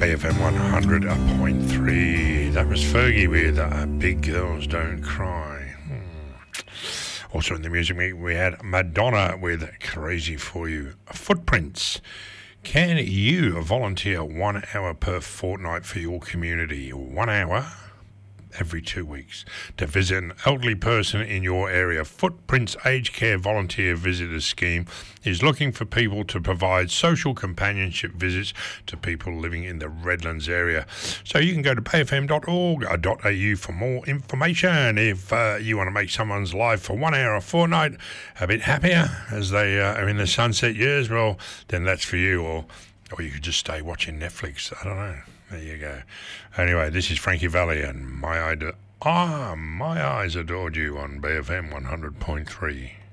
BFM 100.3. That was Fergie with Big Girls Don't Cry. Also in the music we had Madonna with Crazy For You. Footprints. Can you volunteer 1 hour per fortnight for your community? 1 hour every 2 weeks to visit an elderly person in your area. Footprints Aged Care Volunteer Visitor Scheme is looking for people to provide social companionship visits to people living in the Redlands area. So you can go to bayfm.org.au for more information. If you want to make someone's life for 1 hour a fortnight a bit happier as they are in the sunset years, well, then that's for you. Or you could just stay watching Netflix. I don't know. There you go. Anyway, this is Frankie Valli and My Eyes Adored You on BFM 100.3.